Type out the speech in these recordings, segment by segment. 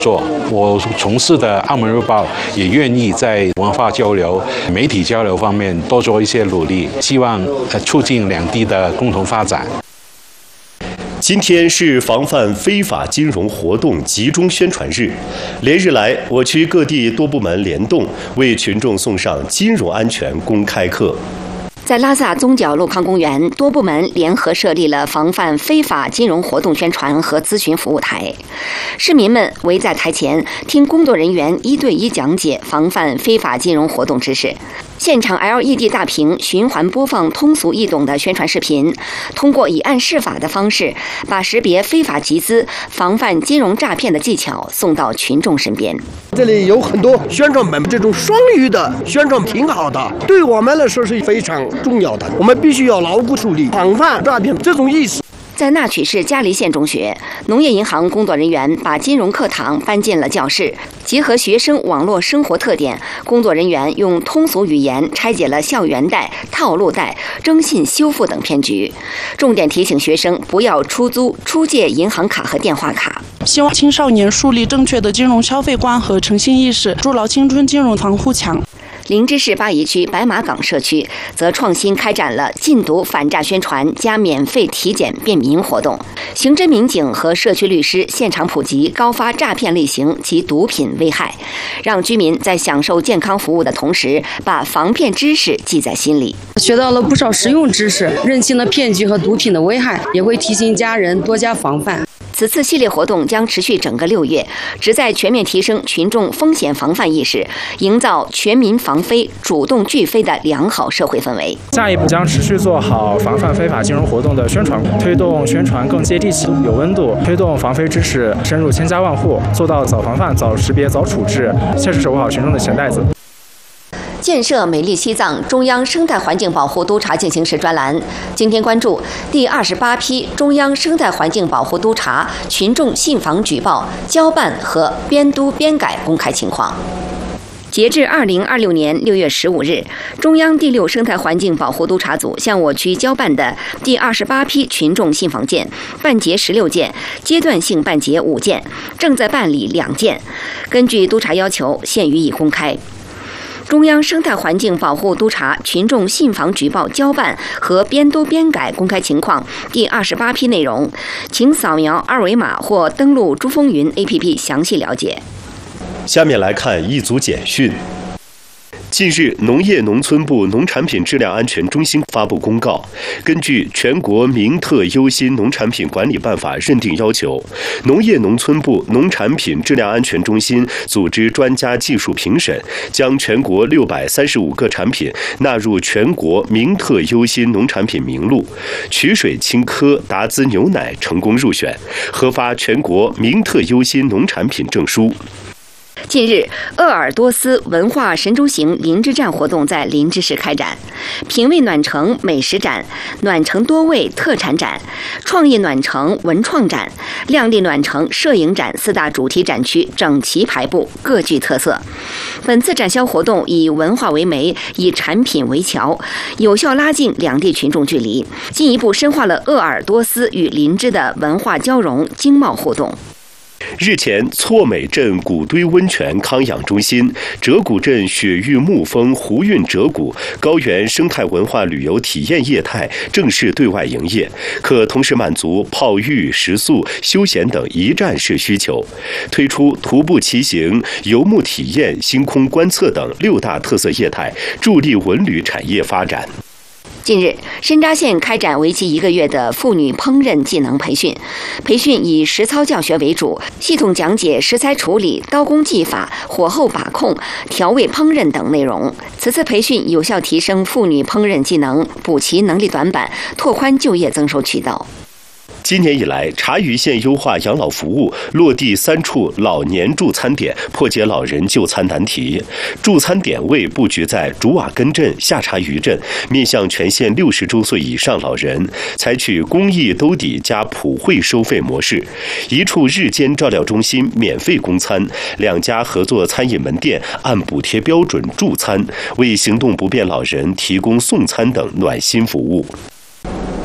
我从事的澳门日报也愿意在文化交流、媒体交流方面多做一些努力，希望促进两地的共同发展。 今天是防范非法金融活动集中宣传日，连日来，我区各地多部门联动，为群众送上金融安全公开课。 在拉萨宗角路康公园，多部门联合设立了防范非法金融活动宣传和咨询服务台。市民们围在台前，听工作人员一对一讲解防范非法金融活动知识。现场 LED 大屏循环播放通俗易懂的宣传视频，通过以案释法的方式，把识别非法集资、防范金融诈骗的技巧送到群众身边。 这里有很多宣传本，这种双语的宣传挺好的，对我们来说是非常重要的。我们必须要牢固树立防范诈骗这种意识。 在纳曲市嘉黎县中学，农业银行工作人员把金融课堂搬进了教室，结合学生网络生活特点，工作人员用通俗语言拆解了校园贷、套路贷、征信修复等骗局，重点提醒学生不要出租、出借银行卡和电话卡。 希望青少年树立正确的金融消费观和诚信意识，筑牢青春金融防护墙。 林芝市巴宜区白马岗社区则创新开展了禁毒反诈宣传加免费体检便民活动，刑侦民警和社区律师现场普及高发诈骗类型及毒品危害，让居民在享受健康服务的同时，把防骗知识记在心里。 学到了不少实用知识，认清了骗局和毒品的危害，也会提醒家人多加防范。 此次系列活动将持续整个6月，旨在全面提升群众风险防范意识，营造全民防非、主动拒非的良好社会氛围。 下一步将持续做好防范非法金融活动的宣传，推动宣传更接地气、有温度，推动防非知识深入千家万户，做到早防范、早识别、早处置，切实守护好群众的钱袋子。 建设美丽西藏中央生态环境保护督察进行时专栏，今天关注第28批中央生态环境保护督察群众信访举报、交办和编督编改公开情况。截至2026年6月15日，中央第6生态环境保护督察组向我区交办的第28批群众信访件，办结16件，阶段性办结5件，正在办理2件。根据督察要求，现予以公开。中央生态环境保护督察群众信访举报、交办和编督编改公开情况第28批内容，请扫描2维码或登录珠风云 APP 详细了解。 下面来看一组简讯。近日，农业农村部农产品质量安全中心发布公告，根据全国名特优新农产品管理办法认定要求，农业农村部农产品质量安全中心组织专家技术评审，将全国635个产品纳入全国名特优新农产品名录，曲水青稞达孜牛奶成功入选，核发全国名特优新农产品证书。 近日，鄂尔多斯文化神州行林芝站活动在林芝市开展，品味暖城美食展、暖城多味特产展、创意暖城文创展、亮丽暖城摄影展4大主题展区整齐排布，各具特色。本次展销活动以文化为媒，以产品为桥，有效拉近两地群众距离，进一步深化了鄂尔多斯与林芝的文化交融、经贸互动。 日前，错美镇古堆温泉康养中心、折谷镇雪域沐风湖韵折谷高原生态文化旅游体验业态正式对外营业，可同时满足泡浴、食宿、休闲等一站式需求，推出徒步骑行、游牧体验、星空观测等6大特色业态，助力文旅产业发展。 近日，深扎县开展为期1个月的妇女烹饪技能培训，培训以实操教学为主，系统讲解食材处理、刀工技法、火候把控、调味烹饪等内容。此次培训有效提升妇女烹饪技能，补齐能力短板，拓宽就业增收渠道。 今年以来，茶余县优化养老服务，落地3处老年助餐点，破解老人就餐难题。助餐点位布局在竹瓦根镇、下茶余镇，面向全县60周岁以上老人，采取公益兜底加普惠收费模式。1处日间照料中心免费供餐，2家合作餐饮门店按补贴标准助餐，为行动不便老人提供送餐等暖心服务。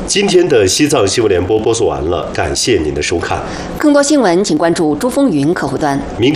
今天的西藏新闻联播播送完了，感谢您的收看。 更多新闻，请关注珠风云客户端。